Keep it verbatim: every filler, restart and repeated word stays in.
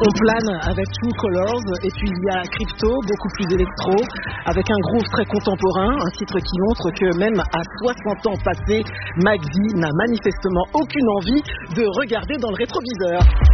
On plane avec True Colors et puis il y a Crypto, beaucoup plus électro, avec un groove très contemporain, un titre qui montre que même à soixante ans passés, Magdi n'a manifestement aucune envie de regarder dans le rétroviseur.